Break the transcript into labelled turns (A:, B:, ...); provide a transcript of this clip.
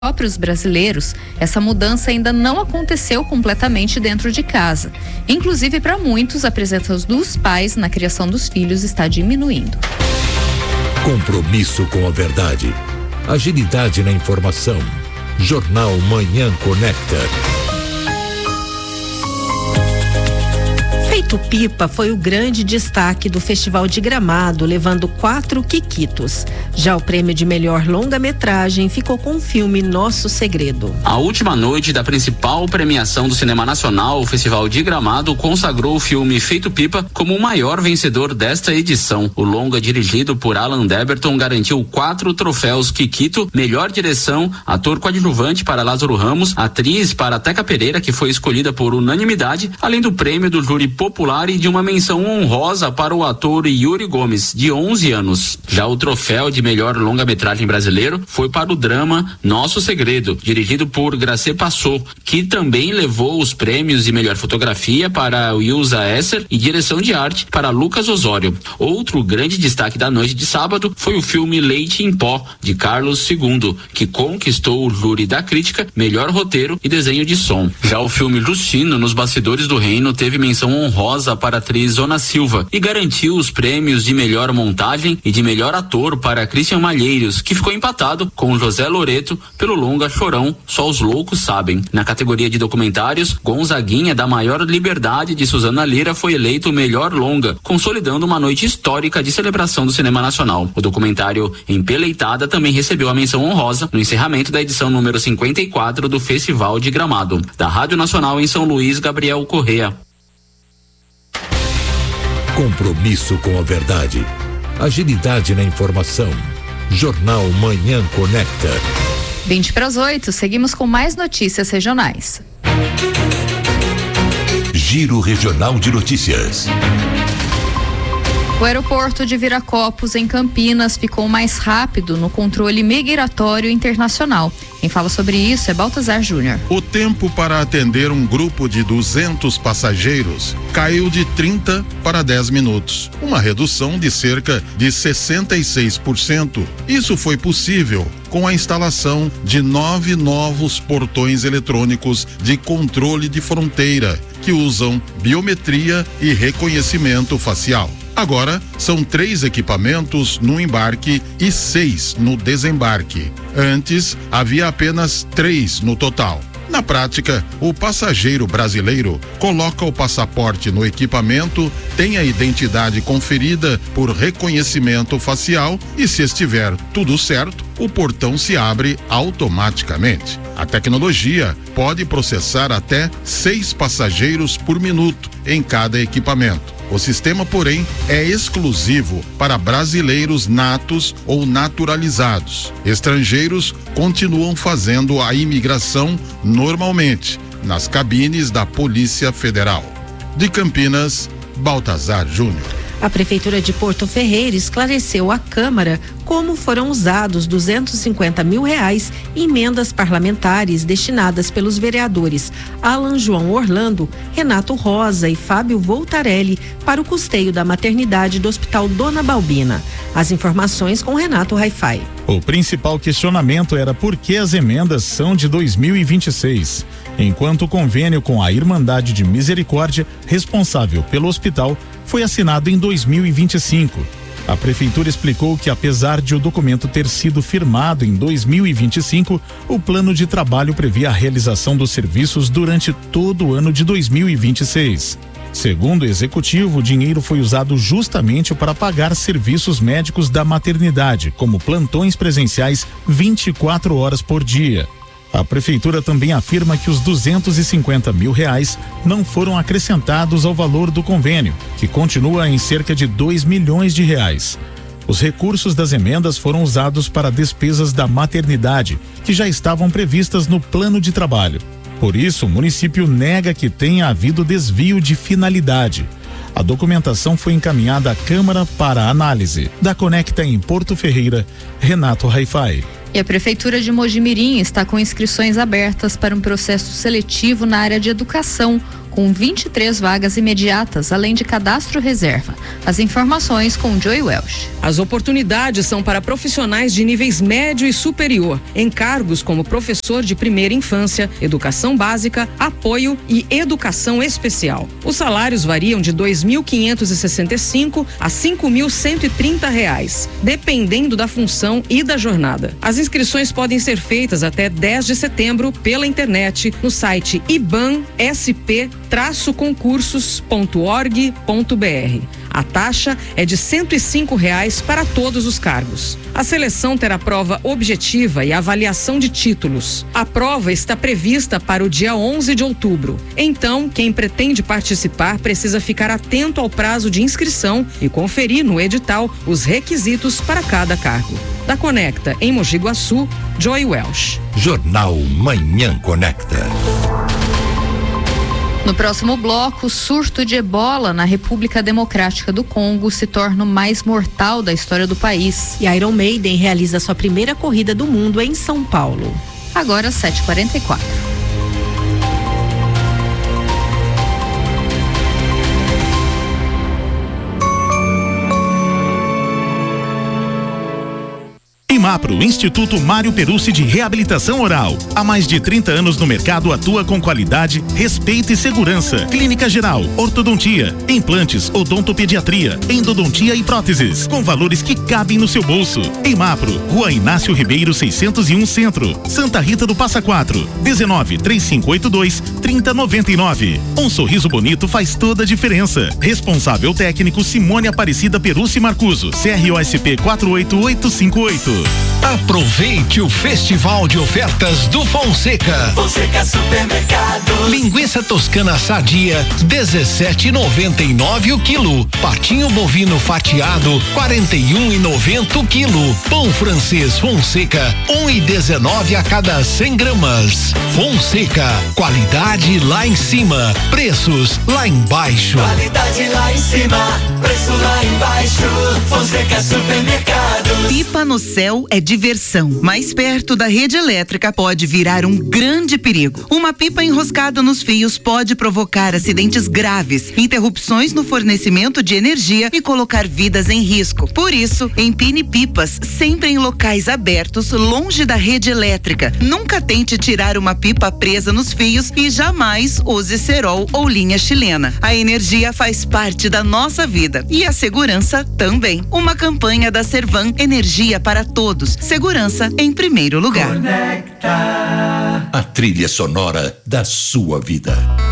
A: próprios brasileiros, essa mudança ainda não aconteceu completamente dentro de casa. Inclusive, para muitos, a presença dos pais na criação dos filhos está diminuindo.
B: Compromisso com a verdade. Agilidade na informação. Jornal Manhã Conecta.
C: Feito Pipa foi o grande destaque do Festival de Gramado, levando 4 quiquitos. Já o prêmio de melhor longa-metragem ficou com o filme Nosso Segredo.
D: A última noite da principal premiação do cinema nacional, o Festival de Gramado, consagrou o filme Feito Pipa como o maior vencedor desta edição. O longa, dirigido por Alan Deberton, garantiu 4 troféus Kikito: melhor direção, ator coadjuvante para Lázaro Ramos, atriz para Teca Pereira, que foi escolhida por unanimidade, além do prêmio do júri popular e de uma menção honrosa para o ator Yuri Gomes, de 11 anos. Já o troféu de melhor longa-metragem brasileiro foi para o drama Nosso Segredo, dirigido por Gracê Passot, que também levou os prêmios de melhor fotografia para Wilsa Esser e direção de arte para Lucas Osório. Outro grande destaque da noite de sábado foi o filme Leite em Pó, de Carlos II, que conquistou o júri da crítica, melhor roteiro e desenho de som. Já o filme Justino, Nos Bastidores do Reino, teve menção honrosa para a atriz Zona Silva e garantiu os prêmios de melhor montagem e de melhor ator para Christian Malheiros, que ficou empatado com José Loreto pelo longa Chorão, Só os Loucos Sabem. Na categoria de documentários, Gonzaguinha, da Maior Liberdade, de Suzana Lira, foi eleito o melhor longa, consolidando uma noite histórica de celebração do cinema nacional. O documentário Empeleitada também recebeu a menção honrosa no encerramento da edição número 54 do Festival de Gramado. Da Rádio Nacional em São Luís, Gabriel Correa.
B: Compromisso com a verdade. Agilidade na informação. Jornal Manhã Conecta.
A: 7:20, seguimos com mais notícias regionais.
B: Giro Regional de Notícias.
A: O aeroporto de Viracopos, em Campinas, ficou mais rápido no controle migratório internacional. Quem fala sobre isso é Baltazar Júnior.
E: O tempo para atender um grupo de 200 passageiros caiu de 30 para 10 minutos, uma redução de cerca de 66%. Isso foi possível com a instalação de 9 novos portões eletrônicos de controle de fronteira, que usam biometria e reconhecimento facial. Agora, são 3 equipamentos no embarque e 6 no desembarque. Antes, havia apenas 3 no total. Na prática, o passageiro brasileiro coloca o passaporte no equipamento, tem a identidade conferida por reconhecimento facial e, se estiver tudo certo, o portão se abre automaticamente. A tecnologia pode processar até 6 passageiros por minuto em cada equipamento. O sistema, porém, é exclusivo para brasileiros natos ou naturalizados. Estrangeiros continuam fazendo a imigração normalmente nas cabines da Polícia Federal. De Campinas, Baltazar Júnior.
C: A Prefeitura de Porto Ferreira esclareceu à Câmara como foram usados R$250 mil em emendas parlamentares destinadas pelos vereadores Alan João Orlando, Renato Rosa e Fábio Voltarelli para o custeio da maternidade do Hospital Dona Balbina. As informações com Renato Raifai.
F: O principal questionamento era por que as emendas são de 2026, enquanto o convênio com a Irmandade de Misericórdia, responsável pelo hospital, foi assinado em 2025. A Prefeitura explicou que, apesar de o documento ter sido firmado em 2025, o plano de trabalho previa a realização dos serviços durante todo o ano de 2026. Segundo o executivo, o dinheiro foi usado justamente para pagar serviços médicos da maternidade, como plantões presenciais 24 horas por dia. A Prefeitura também afirma que os R$250 mil não foram acrescentados ao valor do convênio, que continua em cerca de R$2 milhões. Os recursos das emendas foram usados para despesas da maternidade, que já estavam previstas no plano de trabalho. Por isso, o município nega que tenha havido desvio de finalidade. A documentação foi encaminhada à Câmara para análise. Da Conecta em Porto Ferreira, Renato Raifai.
A: E a Prefeitura de Mojimirim está com inscrições abertas para um processo seletivo na área de educação. com 23 vagas imediatas, além de cadastro reserva. As informações com Joey Welsh.
G: As oportunidades são para profissionais de níveis médio e superior, em cargos como professor de primeira infância, educação básica, apoio e educação especial. Os salários variam de R$ 2.565 a R$ 5.130, dependendo da função e da jornada. As inscrições podem ser feitas até 10 de setembro pela internet no site ibansp-concursos.org.br. A taxa é de R$ 105 para todos os cargos. A seleção terá prova objetiva e avaliação de títulos. A prova está prevista para o dia 11 de outubro. Então, quem pretende participar precisa ficar atento ao prazo de inscrição e conferir no edital os requisitos para cada cargo. Da Conecta, em Mogi Guaçu, Joey Welsh.
B: Jornal Manhã Conecta.
A: No próximo bloco, o surto de ebola na República Democrática do Congo se torna o mais mortal da história do país.
C: E Iron Maiden realiza sua primeira corrida do mundo em São Paulo.
A: Agora 7h44.
F: IMAPRO, Instituto Mário Perucci de Reabilitação Oral. Há mais de 30 anos no mercado, atua com qualidade, respeito e segurança. Clínica geral, ortodontia, implantes, odontopediatria, endodontia e próteses, com valores que cabem no seu bolso. IMAPRO, Rua Inácio Ribeiro 601 Centro, Santa Rita do Passa Quatro, 19-3582-3099. Um sorriso bonito faz toda a diferença. Responsável técnico Simone Aparecida Perucci Marcuso, CROSP 48858.
H: Aproveite o Festival de Ofertas do Fonseca.
I: Fonseca Supermercado.
H: Linguiça toscana sadia, 17,99 o quilo. Patinho bovino fatiado, 41,90 o quilo. Pão francês Fonseca, 1,19 a cada 100 gramas. Fonseca, qualidade lá em cima, preços lá embaixo.
I: Qualidade lá em cima, preço lá embaixo. Fonseca Supermercados.
J: Pipa no céu é diversão, mas perto da rede elétrica pode virar um grande perigo. Uma pipa enroscada nos fios pode provocar acidentes graves, interrupções no fornecimento de energia e colocar vidas em risco. Por isso, empine pipas sempre em locais abertos, longe da rede elétrica. Nunca tente tirar uma pipa presa nos fios e jamais use cerol ou linha chilena. A energia faz parte da nossa vida e a segurança também. Uma campanha da Servan, energia para todos. Segurança em primeiro lugar.
B: A trilha sonora da sua vida.